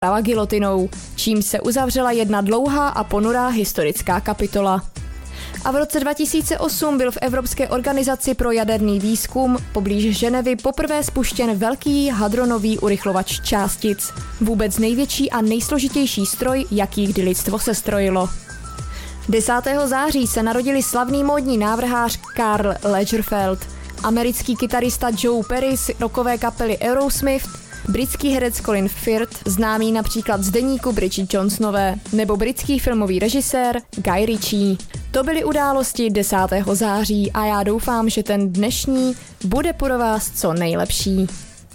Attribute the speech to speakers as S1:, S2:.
S1: gilotinou, čím se uzavřela jedna dlouhá a ponurá historická kapitola. A v roce 2008 byl v Evropské organizaci pro jaderný výzkum poblíž Ženevy poprvé spuštěn velký hadronový urychlovač částic. Vůbec největší a nejsložitější stroj, jaký kdy lidstvo sestrojilo. 10. září se narodili slavný módní návrhář Karl Lagerfeld, americký kytarista Joe Perry z rockové kapely Aerosmith, britský herec Colin Firth, známý například z deníku Bridget Jonesové, nebo britský filmový režisér Guy Ritchie. To byly události 10. září a já doufám, že ten dnešní bude pro vás co nejlepší.